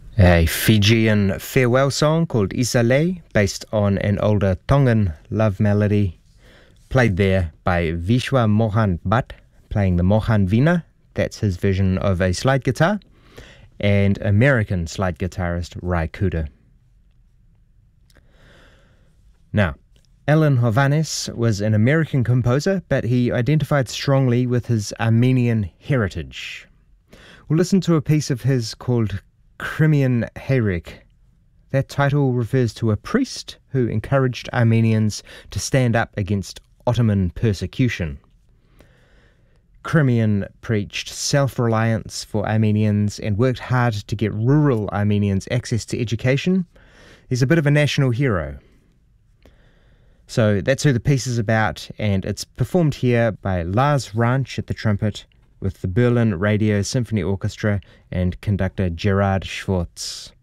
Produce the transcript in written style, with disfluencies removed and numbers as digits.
A Fijian farewell song called Isale, based on an older Tongan love melody, played there by Vishwa Mohan Bhatt, playing the Mohan Veena, that's his version of a slide guitar, and American slide guitarist Ry Cooder. Now, Alan Hovhannes was an American composer, but he identified strongly with his Armenian heritage. We'll listen to a piece of his called Crimean Hayrik. That title refers to a priest who encouraged Armenians to stand up against Ottoman persecution. Crimean preached self-reliance for Armenians and worked hard to get rural Armenians access to education. He's a bit of a national hero. So that's who the piece is about, and it's performed here by Lars Ranch at the trumpet with the Berlin Radio Symphony Orchestra and conductor Gerard Schwartz.